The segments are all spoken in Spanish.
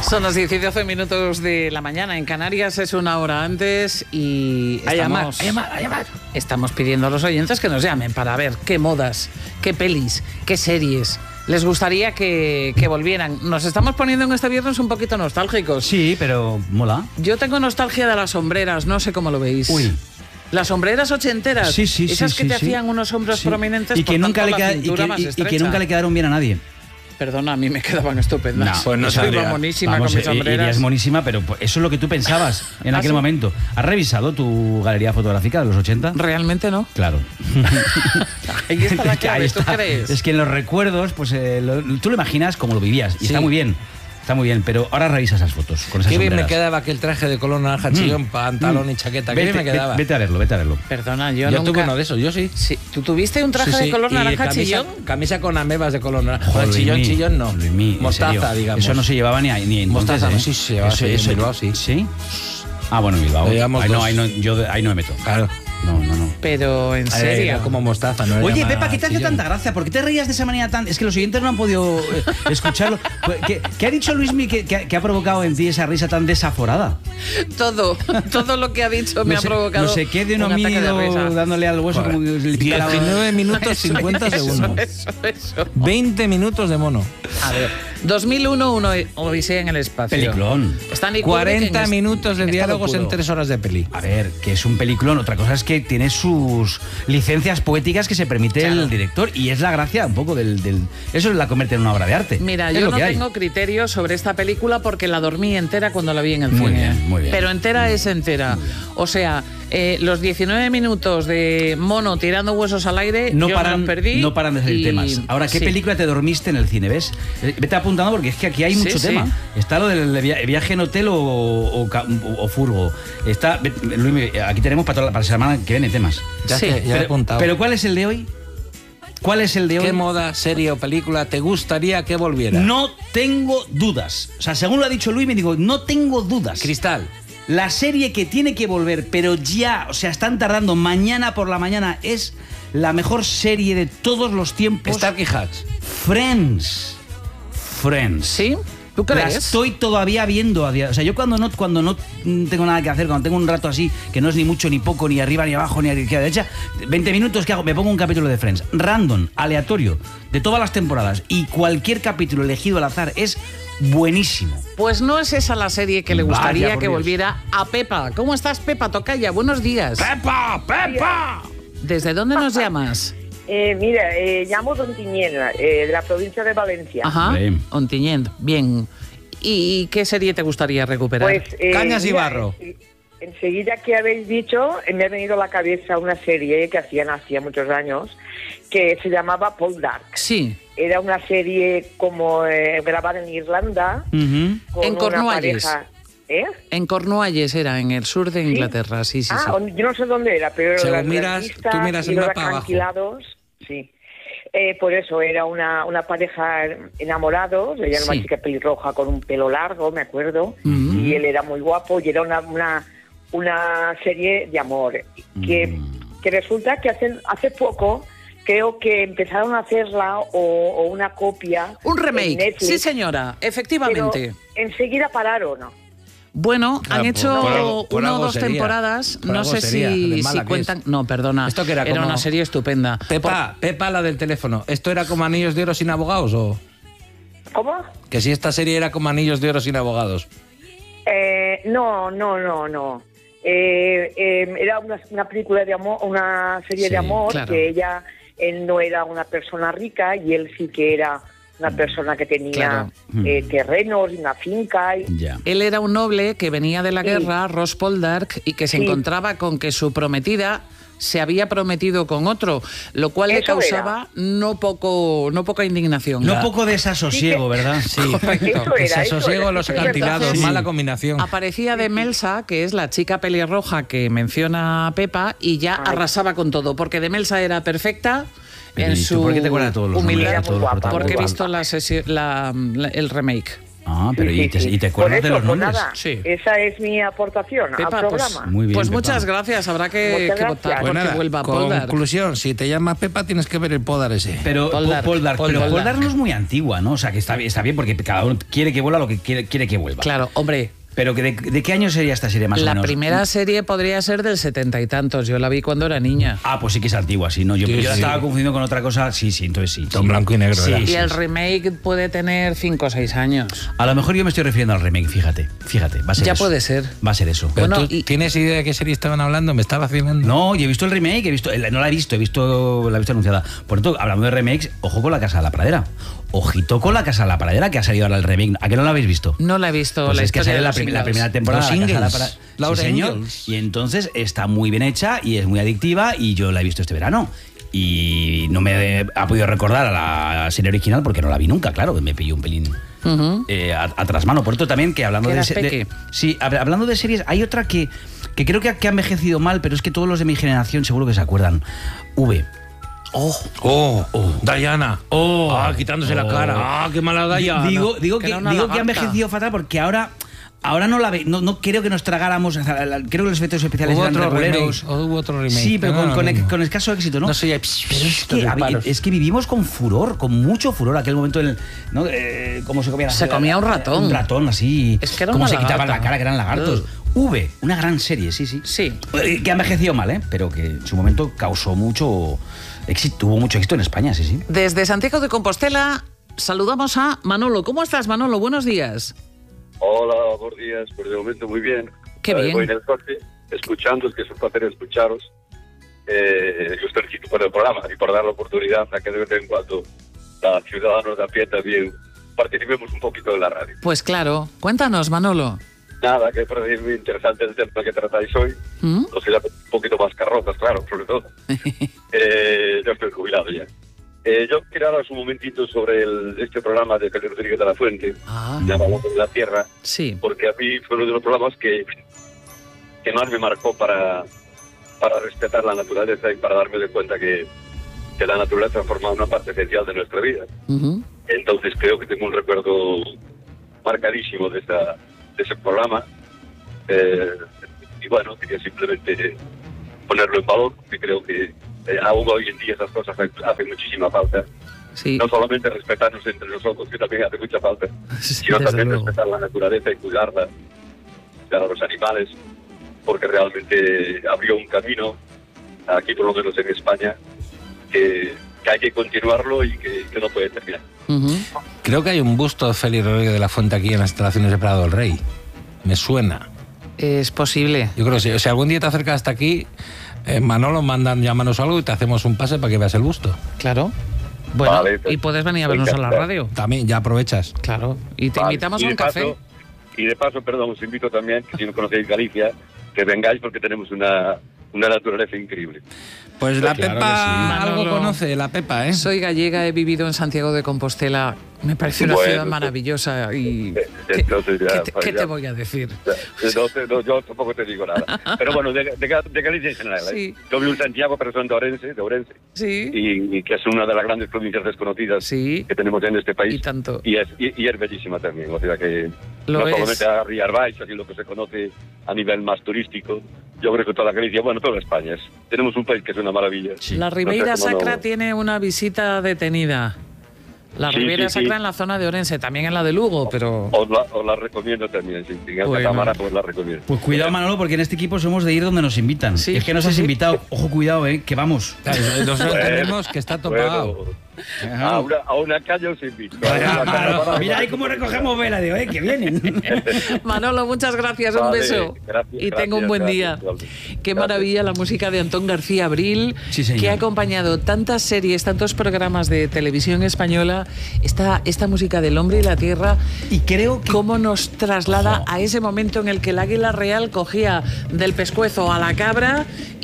Son las 10 y 12 minutos de la mañana. En Canarias es una hora antes y a llamar. Estamos pidiendo a los oyentes que nos llamen para ver qué modas, qué pelis, qué series les gustaría que volvieran. Nos estamos poniendo en este viernes un poquito nostálgicos. Sí, pero mola. Yo tengo nostalgia de las sombreras, no sé cómo lo veis. Uy. Las sombreras ochenteras. Sí, esas que te hacían unos hombros prominentes y que nunca le quedaron bien a nadie. Perdona, a mí me quedaban estupendas. No, pues no yo iba monísima con mis sombreras. Irías monísima, pero eso es lo que tú pensabas en aquel momento. ¿Has revisado tu galería fotográfica de los 80? Realmente no. Claro. Ahí está la clave, ¿tú crees? Es que en los recuerdos, pues tú lo imaginas como lo vivías. Y está muy bien. Está muy bien, pero ahora revisa esas fotos con esas Qué bien sombreras. me quedaba aquel traje de color naranja chillón, pantalón y chaqueta. Qué bien me quedaba. Vete a verlo. Perdona, yo tuve uno de esos, yo sí. ¿Tú tuviste un traje de color naranja chillón? Camisa con amebas de color naranja. Joder, chillón no. Mostaza, digamos. Eso no se llevaba ni entonces, mostaza, sí se llevaba. En Bilbao, sí. ¿Sí? Ah, bueno, en Bilbao. Yo ahí no me meto. Claro. No. Pero en serio. Era como mostaza, ¿no? Oye, Pepa, ¿qué te hace tanta gracia? ¿Por qué te reías de esa manera tan...? Es que los oyentes no han podido escucharlo. ¿Qué ha dicho Luismi que ha provocado en ti esa risa tan desaforada? Todo lo que ha dicho me ha provocado. No sé qué de un homínido dándole al hueso como que le picara. 19 minutos 50 segundos. Eso. 20 minutos de mono. A ver, 2001, una Odisea en el espacio. Peliculón. 40 minutos de diálogos en 3 horas de peli. A ver, que es un peliculón. Otra cosa es que tiene sus licencias poéticas que se permite el director, y es la gracia un poco del... Eso es la convierte en una obra de arte. Mira, yo no tengo criterio sobre esta película porque la dormí entera cuando la vi en el cine. Muy bien. Pero entera es entera. O sea, los 19 minutos de mono tirando huesos al aire, no los perdí. No paran de salir temas. Ahora, ¿qué película te dormiste en el cine? ¿Ves? Vete apuntando porque es que aquí hay mucho tema. Está lo del viaje en hotel o furgo. Está, Luis, aquí tenemos para la semana que viene temas. Ya he apuntado. Pero ¿cuál es el de hoy? ¿Qué moda, serie o película te gustaría que volviera? No tengo dudas. O sea, según lo ha dicho Luis, me digo, no tengo dudas. Cristal. La serie que tiene que volver, pero ya, o sea, están tardando, mañana por la mañana, es la mejor serie de todos los tiempos. Starkey Hatch. Friends. ¿Sí? ¿Tú crees? La estoy todavía viendo a día. O sea, yo cuando no tengo nada que hacer, cuando tengo un rato así, que no es ni mucho ni poco, ni arriba ni abajo, ni a la izquierda, derecha, 20 minutos, ¿qué hago? Me pongo un capítulo de Friends. Random, aleatorio, de todas las temporadas. Y cualquier capítulo elegido al azar es buenísimo. Pues no es esa la serie que le gustaría que volviera a Pepa. ¿Cómo estás, Pepa? Tocaya, buenos días. ¡Pepa! ¿Desde dónde nos llamas? Mira, llamo de Ontinyent, de la provincia de Valencia. Ajá, Ontinyent, bien. ¿Y qué serie te gustaría recuperar? Pues, Cañas y barro. Enseguida que habéis dicho, me ha venido a la cabeza una serie que hacía muchos años, que se llamaba Paul Dark. Sí. Era una serie como grabada en Irlanda. Con en Cornualles. Una pareja, En Cornualles era, en el sur de Inglaterra, sí. Yo no sé dónde era, pero según las tú miras el mapa abajo. Sí. Por eso era una pareja enamorados, ella era una chica pelirroja con un pelo largo, me acuerdo, y él era muy guapo, y era una serie de amor que resulta que hace poco creo que empezaron a hacerla o una copia. Un remake, Netflix, sí señora, efectivamente. Pero enseguida pararon, ¿no? Bueno, han hecho por una o algo dos sería. temporadas, Por no algo sé sería, de si mala que cuentan... es. No, perdona, ¿Esto qué era era como? una serie estupenda. Pepa, la del teléfono. ¿Esto era como Anillos de Oro sin abogados o...? ¿Cómo? Que si esta serie era como Anillos de Oro sin abogados. No. Era una película de amor, una serie de amor, claro. que él no era una persona rica y él sí que era una persona que tenía terrenos y una finca. Él era un noble que venía de la guerra, Ross Poldark, y que se encontraba con que su prometida se había prometido con otro, lo cual le causaba no poca indignación. No poco desasosiego, ¿verdad? Sí, correcto. Desasosiego en los acantilados, mala combinación. Aparecía Demelsa, que es la chica pelirroja que menciona Pepa, y ya arrasaba con todo, porque Demelsa era perfecta en su ¿Por qué te acuerdas de todos los humildad? nombres de todos los Porque he protagonistas? visto el remake. Ah, pero Sí, ¿y te acuerdas de los nombres? Nada, Sí. esa es mi aportación Pepa, al programa. Muy bien, pues Pepa. muchas gracias. Habrá que Muchas votar gracias. porque Pues nada, vuelva Poldark. conclusión, si te llamas Pepa tienes que ver el Podar ese. Pero Poldark. Poldark no es muy antigua, ¿no? O sea, que está bien porque cada uno quiere que vuelva lo que quiere que vuelva. Claro, hombre. Pero ¿de qué año sería esta serie más o La menos? primera serie podría ser del 70 y tantos. Yo la vi cuando era niña. Ah, pues sí que es antigua, sí. No, yo la estaba confundiendo con otra cosa. Sí, entonces sí. Con blanco y negro, Sí, era. Y sí, el sí. remake puede tener 5 o 6 años. A lo mejor yo me estoy refiriendo al remake, fíjate. Va a ser Ya eso. puede ser. Va a ser eso. Pero Bueno, tú y- tienes idea de qué serie estaban hablando, me estaba vacilando. No, yo he visto el remake, no la he visto anunciada. Por tanto, hablando de remakes, ojo con La Casa de la Pradera. Ojito con La Casa de la Pradera, que ha salido ahora el remake. ¿A qué no lo habéis visto? No la he visto. Pues la es que historia sale de la los Ingalls. primera temporada. Los de La Casa de la Ingalls. Pradera. Laura Sí, señor. Ingalls. Y entonces está muy bien hecha y es muy adictiva y yo la he visto este verano. Y no me ha podido recordar a la serie original porque no la vi nunca, claro, que me pilló un pelín Ujú. a trasmano. Por esto también que hablando Que de, eras peque. sí, hablando de series, hay otra que creo que ha envejecido mal, pero es que todos los de mi generación seguro que se acuerdan. V. Diana. Quitándose la cara. Qué mala Diana. Digo que que era una ha lagarta. envejecido fatal porque ahora no la ve, no creo que nos tragáramos, o sea, creo que los efectos especiales Hubo eran otro reguleros. remake. Hubo otro remake. Sí, pero No, no, no. con escaso éxito, ¿no? No sé, Pero es que vivimos con furor, con mucho furor, aquel momento ¿no? Cómo se comía Se comía un ratón. Un ratón así. Es que era cómo una se quitaban lagarta. la cara, que eran lagartos. V, una gran serie, sí. Sí. Que ha envejecido mal, ¿eh? Pero que en su momento causó mucho éxito, tuvo mucho éxito en España, sí. Desde Santiago de Compostela saludamos a Manolo. ¿Cómo estás, Manolo? Buenos días. Hola, buenos días. Pues de momento muy bien. Qué bien. Voy en el coche, escuchando, es que es un placer escucharos. Yo os felicito por el programa y por dar la oportunidad a que de vez en cuando los ciudadanos de a pie también participemos un poquito de la radio. Pues claro. Cuéntanos, Manolo. Nada, que parece muy interesante el tema que tratáis hoy. ¿Mm? Los que ya un poquito más carrozas, claro, sobre todo. Yo estoy jubilado ya. Yo quería hablaros un momentito sobre este programa de Félix Rodríguez de la Fuente, Ah, llamado de la Tierra, sí. porque a mí fue uno de los programas que más me marcó para respetar la naturaleza y para darme de cuenta que la naturaleza forma una parte esencial de nuestra vida. Ujú. Entonces creo que tengo un recuerdo marcadísimo de ese programa. Y bueno, quería simplemente ponerlo en valor, porque creo que aún hoy en día esas cosas hacen muchísima falta. Sí. No solamente respetarnos entre nosotros, que también hace mucha falta, Sí, sino desde también luego. respetar la naturaleza y cuidarla, cuidar a los animales, porque realmente abrió un camino, aquí por lo menos en España, que hay que continuarlo y que no puede terminar. Ujú. Creo que hay un busto de Félix Rodríguez de la Fuente aquí en las instalaciones de Prado del Rey. Me suena. Es posible. Yo creo que sí. O sea, algún día te acercas hasta aquí, Manolo, llámanos algo y te hacemos un pase para que veas el busto. Claro. Bueno, Vale, pues, y puedes venir a vernos a la encantado. radio. También, ya aprovechas. Claro. Y te Vale. invitamos Y a de un café. Y de paso, perdón, os invito también, que si no conocéis Galicia, que vengáis porque tenemos una naturaleza increíble. Pues la Claro Pepa que sí. algo Manolo. conoce, la Pepa, ¿eh? Soy gallega, he vivido en Santiago de Compostela. Me parece una Bueno, ciudad pues, maravillosa y... entonces ya, ¿Qué pues te ya. voy a decir? No, yo tampoco te digo nada. Pero bueno, de Galicia en general. Sí. Yo vivo en Santiago, pero soy de Ourense, Sí. y que es una de las grandes provincias desconocidas Sí. que tenemos en este país. Y tanto. Y es bellísima también. O sea que Lo no es. solamente a Rías Baixas y lo que se conoce a nivel más turístico, yo creo que toda Galicia, bueno, toda España, tenemos un país que es una maravilla. La Ribeira No sé cómo Sacra no- tiene una visita detenida. La Sí, Ribeira sí, Sacra sí. en la zona de Orense, también en la de Lugo, pero... Os la recomiendo también, si en esta Bueno. cámara pues la recomiendo. Pues cuidado, Manolo, porque en este equipo somos de ir donde nos invitan. Sí, Es que nos sí, has sí. invitado. Ojo, cuidado, que vamos. Nosotros entendemos que está topado. Bueno, a una calle os invito. Mira ahí cómo recogemos vela, digo, que vienen. Manolo, muchas gracias, un Vale, beso. gracias, Y tengo un buen día. gracias. Qué Gracias. maravilla la música de Antón García Abril, Sí, señor. que ha acompañado tantas series, tantos programas de televisión española. Esta música del hombre y la tierra, Y creo que... cómo nos traslada Ojo. a ese momento en el que el águila real cogía del pescuezo a la cabra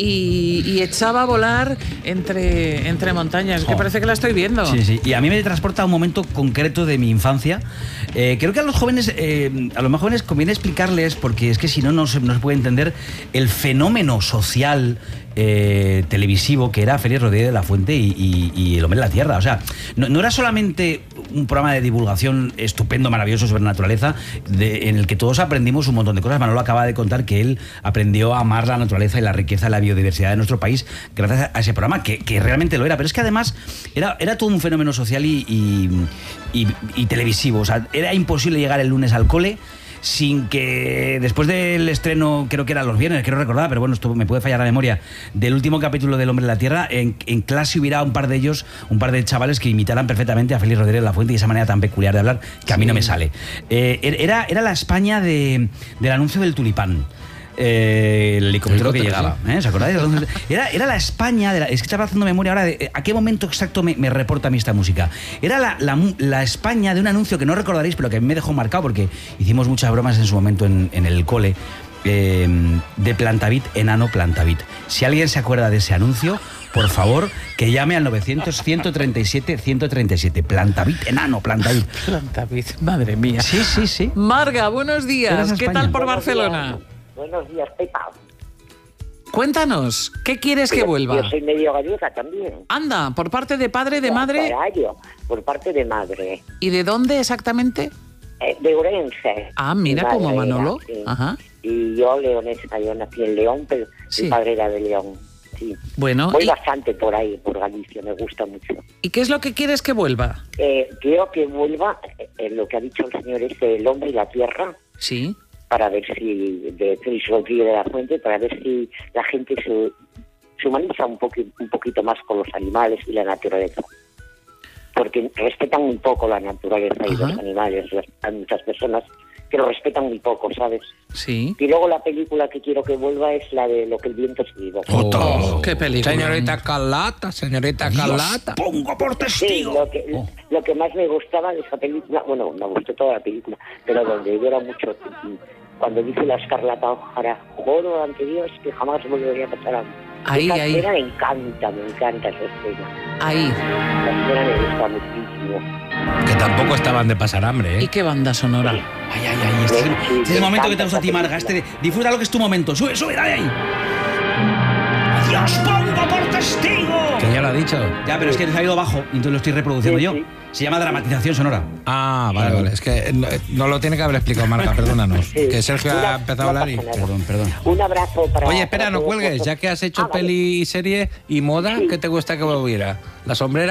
y echaba a volar entre montañas. Que Oh. parece que la estoy viendo. Sí. Y a mí me transporta a un momento concreto de mi infancia. Creo que a los jóvenes, a los más jóvenes conviene explicarles, porque es que si no, no se puede entender el fenómeno social televisivo que era Félix Rodríguez de la Fuente y El hombre de la Tierra. O sea, no era solamente un programa de divulgación estupendo, maravilloso sobre naturaleza, en el que todos aprendimos un montón de cosas. Manolo acaba de contar que él aprendió a amar la naturaleza y la riqueza de la biodiversidad de nuestro país gracias a ese programa, que realmente lo era. Pero es que además era todo un fenómeno social y televisivo. O sea, era imposible llegar el lunes al cole sin que después del estreno, creo que era los viernes, quiero recordar, pero bueno, esto me puede fallar la memoria, del último capítulo del Hombre de la Tierra, en clase hubiera un par de chavales que imitaran perfectamente a Félix Rodríguez de la Fuente y esa manera tan peculiar de hablar que a mí no me sale. Era la España del anuncio del tulipán. El helicóptero que llegaba, ¿os acordáis? Era la España, es que estaba haciendo memoria ahora de a qué momento exacto me reporta a mí esta música. Era la España de un anuncio que no recordaréis, pero que a mí me dejó marcado porque hicimos muchas bromas en su momento en el cole, de Plantavit, enano Plantavit. Si alguien se acuerda de ese anuncio, por favor, que llame al 900-137-137. Plantavit, enano, Plantavit. Plantavit, madre mía. Sí. Marga, buenos días. ¿Qué tal por Barcelona? Buenos días, Pepa. Cuéntanos, ¿qué quieres que vuelva? Yo soy medio gallega también. Anda, ¿por parte de padre, de madre? Por parte de madre. ¿Y de dónde exactamente? De Orense. Ah, mira, como Manolo. Sí. Ajá. Y yo leonesa, yo nací en León, pero Sí. mi padre era de León. Sí. Bueno, Voy bastante por ahí, por Galicia, me gusta mucho. ¿y qué es lo que quieres que vuelva? Quiero que vuelva lo que ha dicho el señor El hombre y la tierra, Sí. para ver si, de Félix Rodríguez de la Fuente, para ver si la gente se humaniza un poquito más con los animales y la naturaleza. Porque respetan muy poco la naturaleza y Ajá. los animales. Hay muchas personas que lo respetan muy poco, ¿sabes? Sí. Y luego la película que quiero que vuelva es la de Lo que el viento se llevó. Oh, qué película. Señorita Carlata. Pongo por Sí, testigo. lo que más me gustaba de esa película, bueno, me gustó toda la película, pero donde yo era mucho, cuando dice la Escarlata O'Hara, juro ante Dios que jamás volvería a pasar a mí. Ahí, Esa ahí. escena me encanta esa escena. Ahí. La escena me gusta muchísimo. Que tampoco estaban de pasar hambre, ¿Y ¿eh? qué banda sonora? Ay, este es el momento que te gusta a ti, Marga. Disfruta lo que es tu momento. Sube, dale ahí. ¡Dios, pongo por testigo! Que ya lo ha dicho. Ya, pero es que se ha ido bajo, y entonces lo estoy reproduciendo Sí, yo. sí. Se llama dramatización sonora. Ah, vale. Es que no lo tiene que haber explicado Marga, perdónanos. Sí. Que Sergio ha empezado a hablar y... pasa nada. Perdón. Un abrazo para... Oye, espera, para no todos cuelgues. vosotros. Ya que has hecho Ah, vale. peli y serie y moda, Sí. ¿qué te gusta que volviera? ¿La sombrera?